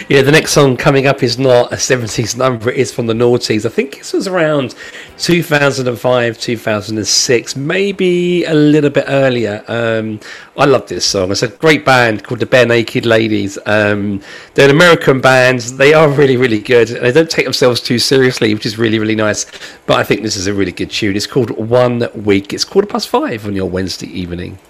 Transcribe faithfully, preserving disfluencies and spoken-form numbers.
Yeah, the next song coming up is not a seventies number, it is from the noughties. I think this was around two thousand five, two thousand six, maybe a little bit earlier. Um, I love this song. It's a great band called the Bare Naked Ladies. Um, they're an American band. They are really, really good. And they don't take themselves too seriously, which is really, really nice. But I think this is a really good tune. It's called One Week. It's quarter past five on your Wednesday evening.